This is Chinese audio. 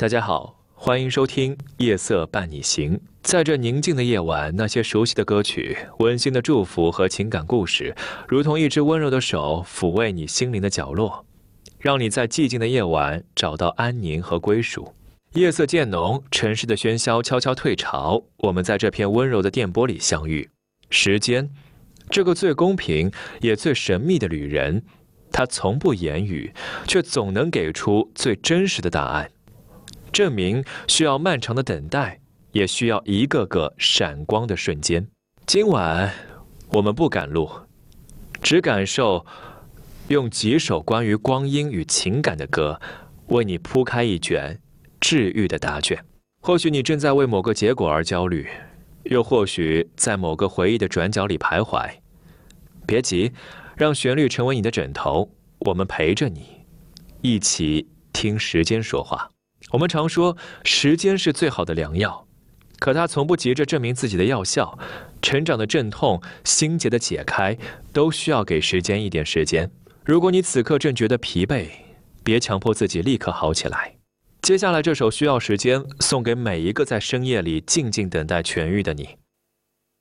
大家好，欢迎收听《夜色伴你行》。在这宁静的夜晚，那些熟悉的歌曲、温馨的祝福和情感故事，如同一只温柔的手，抚慰你心灵的角落，让你在寂静的夜晚找到安宁和归属。夜色渐浓，城市的喧嚣悄悄退潮，我们在这片温柔的电波里相遇。时间，这个最公平也最神秘的旅人，他从不言语，却总能给出最真实的答案。证明需要漫长的等待，也需要一个个闪光的瞬间。今晚我们不赶路，只感受用几首关于光阴与情感的歌，为你铺开一卷治愈的答卷。或许你正在为某个结果而焦虑，又或许在某个回忆的转角里徘徊。别急，让旋律成为你的枕头，我们陪着你，一起听时间说话。我们常说时间是最好的良药，可它从不急着证明自己的药效。成长的阵痛，心结的解开，都需要给时间一点时间。如果你此刻正觉得疲惫，别强迫自己立刻好起来。接下来这首需要时间，送给每一个在深夜里静静等待痊愈的你。